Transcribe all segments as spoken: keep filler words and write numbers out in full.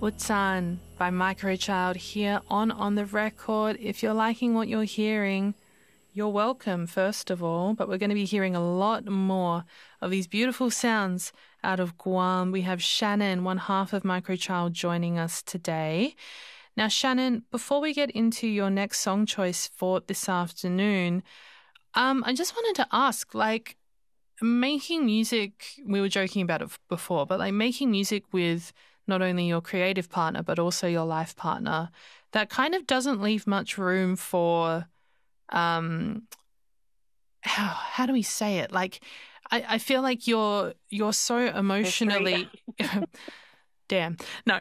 Utsan by Microchild here on On The Record. If you're liking what you're hearing, you're welcome, first of all, but we're going to be hearing a lot more of these beautiful sounds out of Guam. We have Shannon, one half of Microchild, joining us today. Now, Shannon, before we get into your next song choice for this afternoon, um, I just wanted to ask, like, making music, we were joking about it before, but like making music with not only your creative partner, but also your life partner, that kind of doesn't leave much room for, um, how, how do we say it? Like, I, I feel like you're, you're so emotionally, damn, no,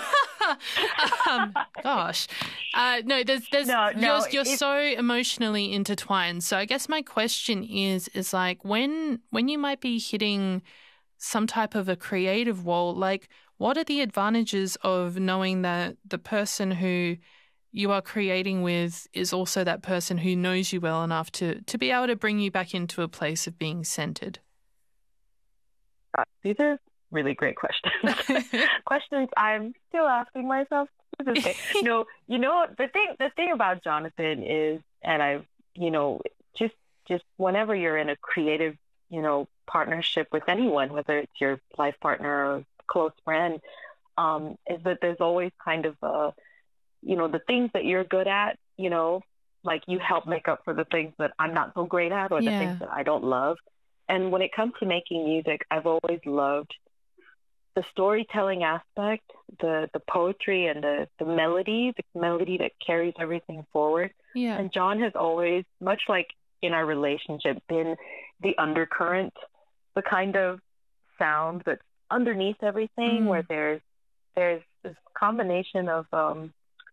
um, gosh, uh, no, there's, there's, no, no, you're, you're so emotionally intertwined. So I guess my question is, is like when, when you might be hitting some type of a creative wall, like, what are the advantages of knowing that the person who you are creating with is also that person who knows you well enough to, to be able to bring you back into a place of being centered? Uh, these are really great questions. Questions I'm still asking myself to this day. No, you know, the thing, the thing about Jonathan is, and I've, you know, just, just whenever you're in a creative, you know, partnership with anyone, whether it's your life partner or close friend, um, is that there's always kind of, uh, you know, the things that you're good at, you know, like you help make up for the things that I'm not so great at or yeah. the things that I don't love. And when it comes to making music, I've always loved the storytelling aspect, the, the poetry and the, the melody, the melody that carries everything forward. Yeah. And John has always, much like in our relationship, been the undercurrent, the kind of sound that's underneath everything, mm. where there's there's this combination of um,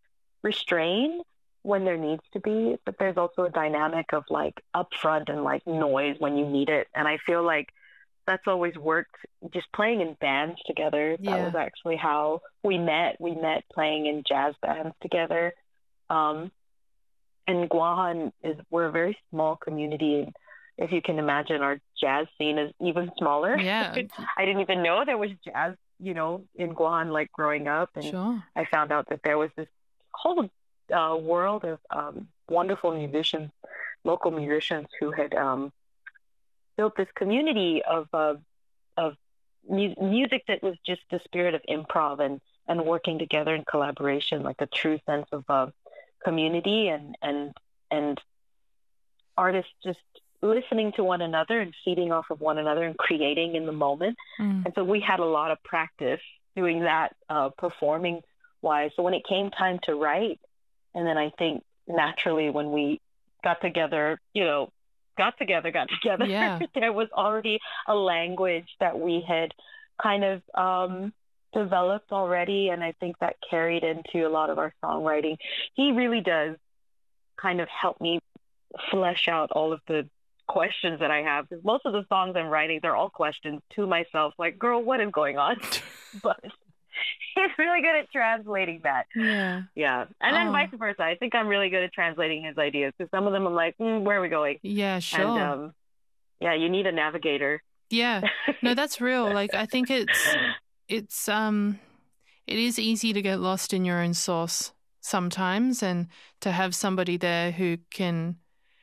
restraint when there needs to be, but there's also a dynamic of like upfront and like noise when you need it. And I feel like that's always worked just playing in bands together. Yeah. That was actually how we met. We met playing in jazz bands together. Um, and Guahan is, we're a very small community. And if you can imagine, our jazz scene is even smaller. Yeah. I didn't even know there was jazz, you know, in Guam, like growing up. And sure. I found out that there was this whole uh, world of um, wonderful musicians, local musicians who had um, built this community of uh, of mu- music that was just the spirit of improv and, and working together in collaboration, like a true sense of uh, community and, and, and artists just listening to one another and feeding off of one another and creating in the moment. Mm. And so we had a lot of practice doing that, uh, performing wise. So when it came time to write, and then I think naturally when we got together, you know, got together, got together, yeah. there was already a language that we had kind of um, developed already. And I think that carried into a lot of our songwriting. He really does kind of help me flesh out all of the questions that I have, because most of the songs I'm writing, they're all questions to myself, like, girl, what is going on? But he's really good at translating that. Yeah. Yeah. And then oh. vice versa. I think I'm really good at translating his ideas, because some of them I'm like, mm, where are we going? Yeah, sure. And um, yeah, you need a navigator. Yeah. No, that's real. Like, I think it's, it's, um, it is easy to get lost in your own sauce sometimes, and to have somebody there who can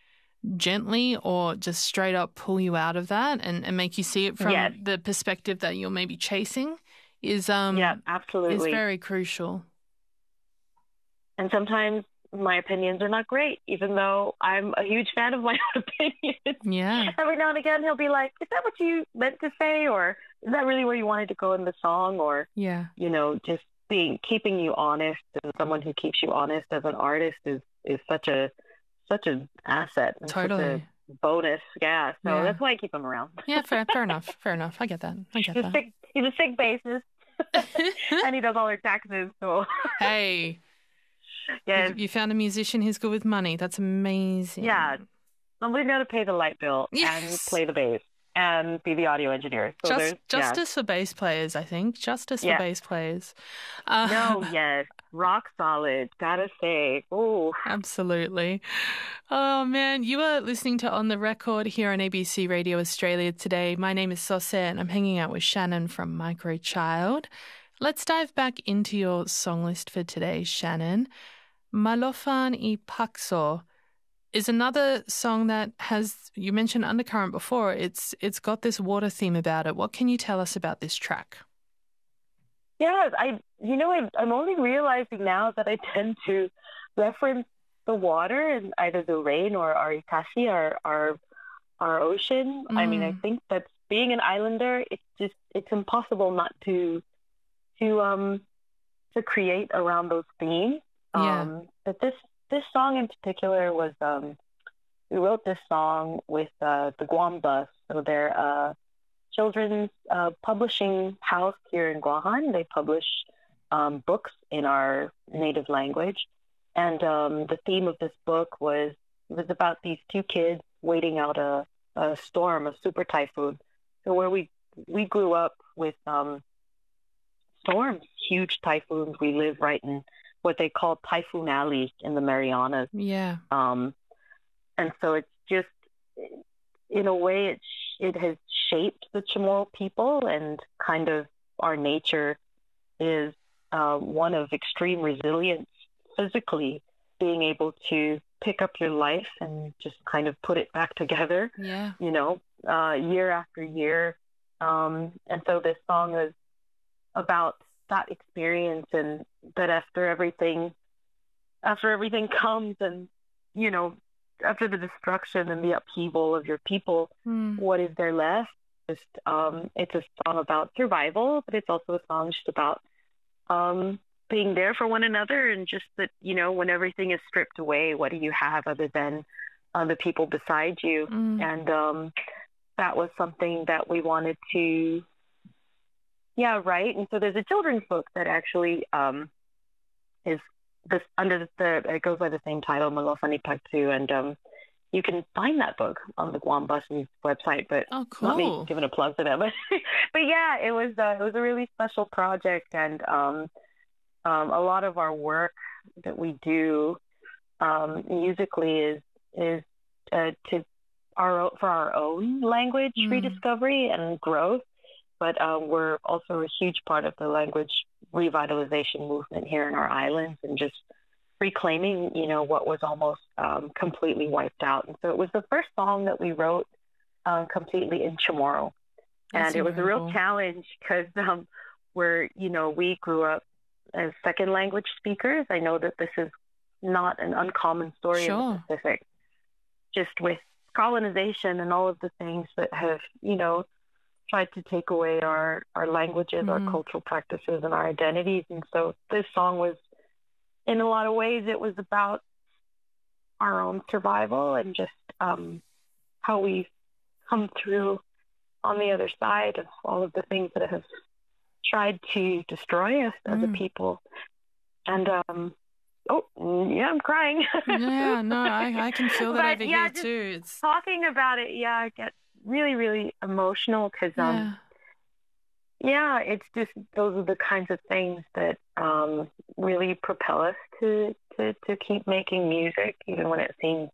gently or just straight up pull you out of that and, and make you see it from yes. the perspective that you're maybe chasing is um yeah, absolutely. is very crucial. And sometimes my opinions are not great, even though I'm a huge fan of my own opinions. Yeah. Every now and again he'll be like, is that what you meant to say? Or is that really where you wanted to go in the song? Or, yeah, you know, just being, keeping you honest, and someone who keeps you honest as an artist is, is such a, such an asset. And totally. Such a bonus. Yeah. So yeah. that's why I keep him around. Yeah. Fair, fair enough. Fair enough. I get that. I get he's that. A sick, he's a sick basis. And he does all their taxes. So hey, yes. you, you found a musician who's good with money. That's amazing. Yeah. Somebody's got to pay the light bill yes. and play the bass and be the audio engineer. So Just, justice yeah. for bass players, I think. Justice yeah. for bass players. Uh, no, yes. Rock solid. Gotta say. Oh, absolutely. Oh, man. You are listening to On The Record here on A B C Radio Australia today. My name is Sauce, and I'm hanging out with Shannon from Microchild. let's dive back into your song list for today, Shannon. Malofan I Pakso is another song that has, you mentioned Undercurrent before, it's it's got this water theme about it. What can you tell us about this track? Yeah, I, you know, I'm, I'm only realizing now that I tend to reference the water and either the rain or our Itashi, our, our, our ocean. Mm. I mean, I think that being an islander, it's just, it's impossible not to, to, um, to create around those themes. Yeah. Um, but this this song in particular was um, we wrote this song with uh, the Guam Bus, so they're a children's uh, publishing house here in Guahan. They publish um, books in our native language, and um, the theme of this book was was about these two kids waiting out a, a storm, a super typhoon. So where we we grew up with um, storms, huge typhoons. We live right in what they call Typhoon Alley in the Marianas. Yeah. Um, and so it's just, in a way, it, it has shaped the Chamorro people, and kind of our nature is uh, one of extreme resilience physically, being able to pick up your life and just kind of put it back together, yeah. you know, uh, year after year. Um, and so this song is about that experience, and that after everything, after everything comes, and, you know, after the destruction and the upheaval of your people, mm. what is there left? Just, um, it's a song about survival, but it's also a song just about um, being there for one another, and just that, you know, when everything is stripped away, what do you have other than uh, the people beside you? Mm. And um, that was something that we wanted to Yeah, right. And so there's a children's book that actually um, is this under the, it goes by the same title, Malofan I Pakso, and um, you can find that book on the Guam Bus's website. But oh, cool. Not me giving a plug to them, but but yeah, it was uh, it was a really special project, and um, um, a lot of our work that we do um, musically is is uh, to our for our own language mm. rediscovery and growth. But uh, we're also a huge part of the language revitalization movement here in our islands, and just reclaiming, you know, what was almost um, completely wiped out. And so it was the first song that we wrote um, completely in Chamorro. And it was a real challenge because um, we're, you know, we grew up as second language speakers. I know that this is not an uncommon story sure. in the Pacific, just with colonization and all of the things that have, you know, tried to take away our, our languages, mm-hmm. our cultural practices, and our identities. And so this song was, in a lot of ways, it was about our own survival and just um, how we come through on the other side of all of the things that have tried to destroy us mm. as a people. And, um, oh, yeah, I'm crying. yeah, no, I, I can feel that but, over yeah, here too. It's talking about it, yeah, I get really, really emotional because, um, yeah. yeah, it's just, those are the kinds of things that um, really propel us to, to, to keep making music, even when it seems,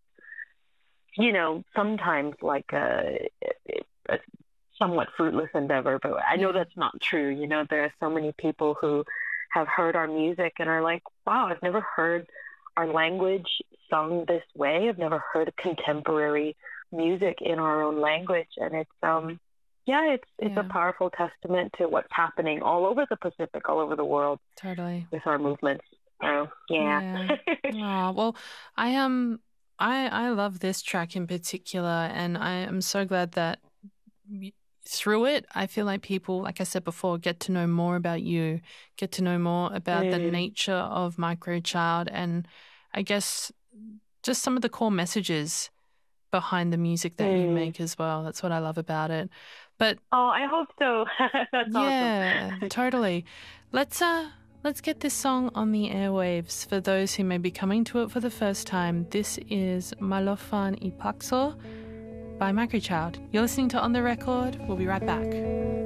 you know, sometimes like a, a somewhat fruitless endeavor. But I know that's not true. You know, there are so many people who have heard our music and are like, wow, I've never heard our language sung this way. I've never heard contemporary music in our own language. And it's um yeah it's it's yeah. a powerful testament to what's happening all over the Pacific, all over the world, totally, with our movements. So yeah, yeah. Oh, well, I um I I love this track in particular, and I am so glad that through it I feel like people, like I said before, get to know more about you, get to know more about mm. the nature of Microchild, and I guess just some of the core messages behind the music that mm. you make as well. That's what I love about it. But oh, I hope so. That's yeah, awesome. Totally. Let's uh let's get this song on the airwaves for those who may be coming to it for the first time. This is Malofan I Pakso by Microchild. You're listening to On the Record. We'll be right back.